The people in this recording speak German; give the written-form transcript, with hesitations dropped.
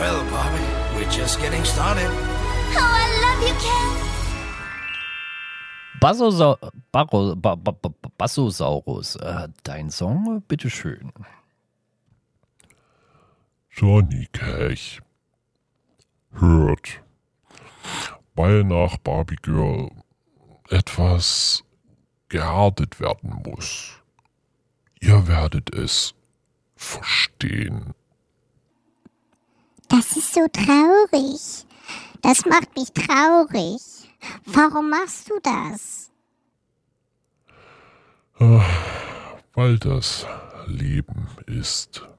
Well, Bobby, we're just getting started. Oh, I love you, Ken. Bassosaurus, dein Song, bitteschön. Johnny Cash hört, weil nach Barbie Girl etwas geerdet werden muss. Ihr werdet es verstehen. Das ist so traurig. Das macht mich traurig. Warum machst du das? Weil das Leben ist.